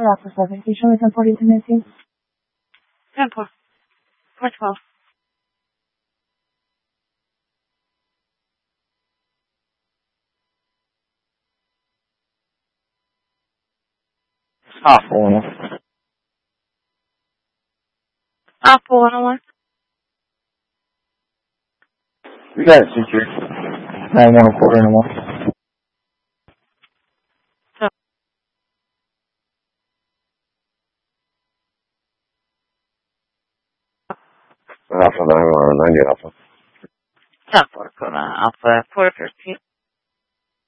Alpha 7. Can you show me 1040 to Nancy? 412. Alpha 101. Alpha 101. We got it, secure. 9-1 quarter and 1. Alpha 9-1, 90 Alpha. Alpha 413.